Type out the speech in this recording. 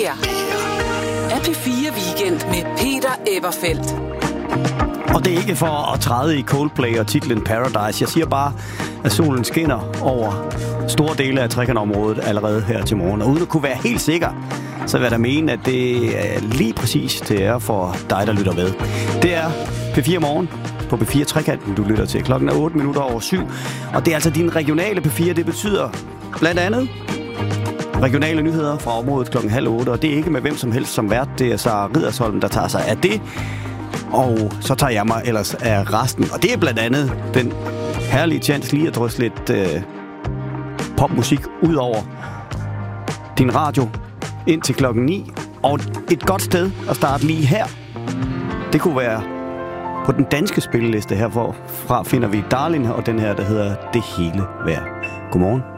her er P4 Weekend med Peter Eberfeldt. Og det er ikke for at træde i Coldplay og titlen Paradise. Jeg siger bare, at solen skinner over store dele af trekantområdet allerede her til morgen. Og uden at kunne være helt sikker, så vil jeg da mene, at det er lige præcis til ære for dig, der lytter med. Det er P4 Morgen på P4 Trekanten, du lytter til. Klokken er 7:08. Og det er altså din regionale P4. Det betyder blandt andet regionale nyheder fra området klokken 7:30. Og det er ikke med hvem som helst som vært. Det er Sara Ridersholm, der tager sig af det. Og så tager jeg mig ellers af resten. Og det er blandt andet den herlige chance lige at drysse lidt popmusik ud over din radio ind til klokken 9. Og et godt sted at starte lige her, det kunne være på den danske spilleliste herfra finder vi Darling og den her, der hedder Det Hele Værd. Godmorgen.